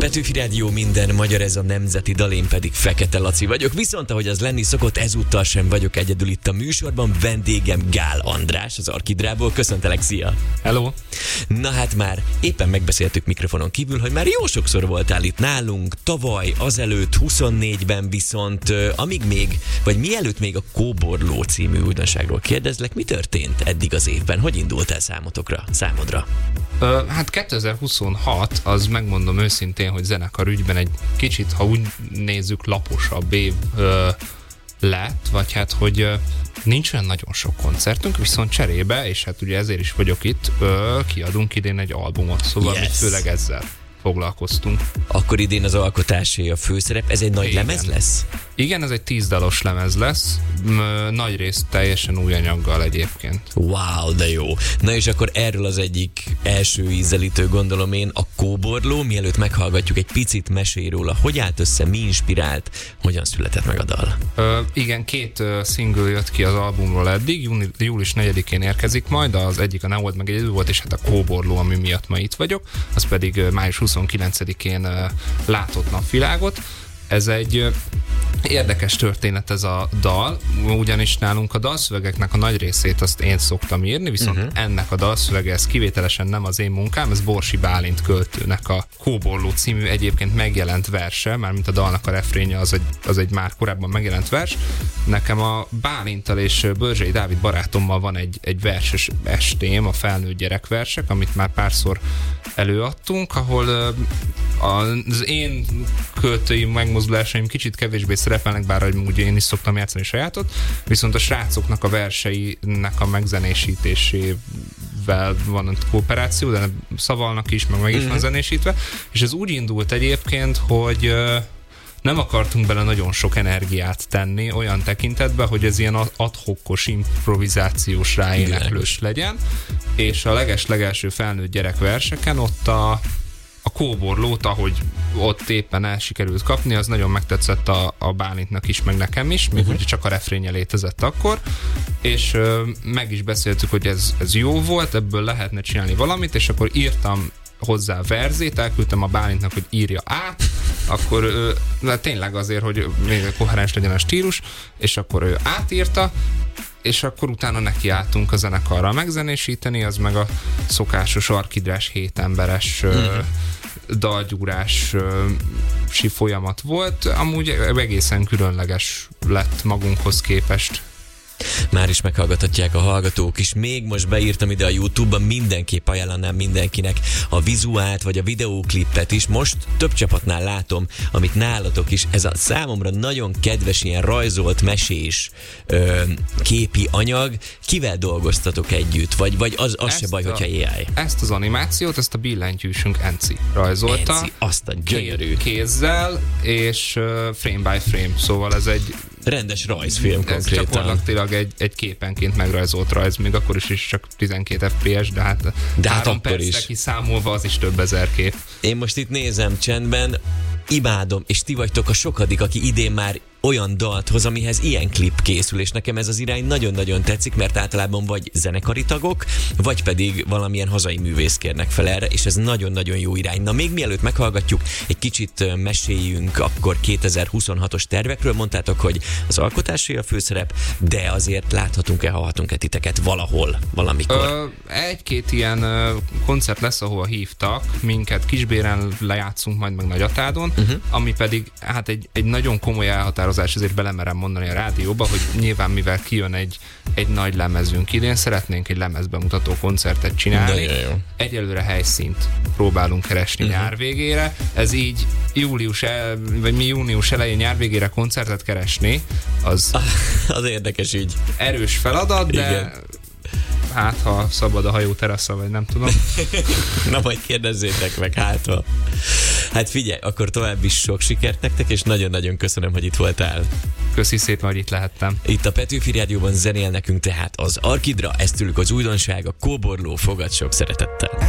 Petőfi Rádió, minden magyar, ez a nemzeti dal, én pedig Fekete Laci vagyok. Viszont ahogy az lenni szokott, ezúttal sem vagyok egyedül itt a műsorban. Vendégem Gál András, az Arkidrából. Köszöntelek, szia! Hello! Na hát már éppen megbeszéltük mikrofonon kívül, hogy már jó sokszor voltál itt nálunk, tavaly, azelőtt, 24-ben viszont, amíg még, vagy mielőtt még a Kóborló című újdonságról kérdezlek, mi történt eddig az évben? Hogy indult el számodra? Hát 2026, az megmondom őszintén, hogy zenekarügyben egy kicsit, ha úgy nézzük, laposabb év lett, vagy hát, hogy nincs olyan nagyon sok koncertünk, viszont cserébe, és hát ugye ezért is vagyok itt, kiadunk idén egy albumot, szóval mi főleg ezzel foglalkoztunk. Akkor idén az alkotásé a főszerep, ez egy nagy lemez lesz? Igen, ez egy 10 dalos lemez lesz, nagy részt teljesen új anyaggal egyébként. Wow, de jó. Na és akkor erről az egyik első ízelítő, gondolom én, a Kóborló. Mielőtt meghallgatjuk, egy picit mesélj róla, hogy állt össze, mi inspirált, hogyan született meg a dal? Igen, 2 single jött ki az albumról eddig, július 4-én érkezik majd, az egyik a Ne Old Meg Egyedül volt, és hát a Kóborló, ami miatt ma itt vagyok, az pedig május 29-én látott napvilágot. Ez egy érdekes történet ez a dal, ugyanis nálunk a dalszövegeknek a nagy részét azt én szoktam írni, viszont ennek a dalszövege, ez kivételesen nem az én munkám, ez Borsi Bálint költőnek a Kóborló című egyébként megjelent verse, mármint a dalnak a refrénje az egy már korábban megjelent vers. Nekem a Bálinttal és Börzsei Dávid barátommal van egy verses estém, a felnőtt gyerekversek, amit már párszor előadtunk, ahol az én költői megmozdulásaim kicsit kevésbé szerepelnek, bár hogy én is szoktam játszani sajátot, viszont a srácoknak a verseinek a megzenésítésével van kooperáció, de szavalnak is, meg is van zenésítve, és ez úgy indult egyébként, hogy nem akartunk bele nagyon sok energiát tenni olyan tekintetben, hogy ez ilyen ad-hocos, improvizációs ráéneklős legyen, és a leges-legelső felnőtt gyerekverseken ott a Kóborlót, ahogy ott éppen el sikerült kapni, az nagyon megtetszett a Bálintnak is, meg nekem is, még hogy csak a refrénje létezett akkor, és meg is beszéltük, hogy ez jó volt, ebből lehetne csinálni valamit, és akkor írtam hozzá verzét, elküldtem a Bálintnak, hogy írja át, akkor tényleg azért, hogy még koherens legyen a stílus, és akkor ő átírta, és akkor utána nekiálltunk a zenekarra megzenésíteni, az meg a szokásos arkidrás 7 emberes dalgyúrási folyamat volt, amúgy egészen különleges lett magunkhoz képest. Már is meghallgathatják a hallgatók is. Még most beírtam ide a YouTube-ban, mindenképp ajánlanám mindenkinek a vizuált vagy a videóklipet is. Most több csapatnál látom, amit nálatok is. Ez a számomra nagyon kedves, ilyen rajzolt, mesés képi anyag. Kivel dolgoztatok együtt? Vagy az se baj, hogyha AI? Ezt az animációt, ezt a billentyűsünk Enci rajzolta. Enci, azt a gyönyörű. Kézzel, és frame by frame, szóval ez egy rendes rajzfilm konkrétan. Ez gyakorlatilag egy képenként megrajzolt rajz, még akkor is csak 12 FPS, de hát 3 percre kiszámolva az is több ezer kép. Én most itt nézem csendben, imádom, és ti vagytok a sokadik, aki idén már olyan dalt hoz, amihez ilyen klip készül, és nekem ez az irány nagyon-nagyon tetszik, mert általában vagy zenekari tagok, vagy pedig valamilyen hazai művész kérnek fel erre, és ez nagyon-nagyon jó irány. Na, még mielőtt meghallgatjuk, egy kicsit meséljünk akkor 2026-os tervekről. Mondtátok, hogy az alkotásé a főszerep, de azért láthatunk-e, hallhatunk-e titeket valahol, valamikor? Egy-két ilyen koncert lesz, ahova hívtak minket, Kisbéren lejátszunk majd meg Nagyatádon, ami pedig hát egy nagyon komoly elhatározás, ezért belemerem mondani a rádióba, hogy nyilván mivel kijön egy nagy lemezünk idén, szeretnénk egy lemezbemutató koncertet csinálni. Egyelőre helyszínt próbálunk keresni nyár végére. Ez így június elején nyár végére koncertet keresni, az érdekes így. Erős feladat, de igen. Hát, ha szabad a hajó terasza, vagy nem tudom. Na, majd kérdezzétek meg, hát ha. Hát figyelj, akkor tovább is sok sikert nektek, és nagyon-nagyon köszönöm, hogy itt voltál. Köszi szépen, hogy itt lehettem. Itt a Petőfi Rádióban zenél nekünk tehát az Arkidra, ezt tőlük az újdonság, a Kóborló, fogad sok szeretettel.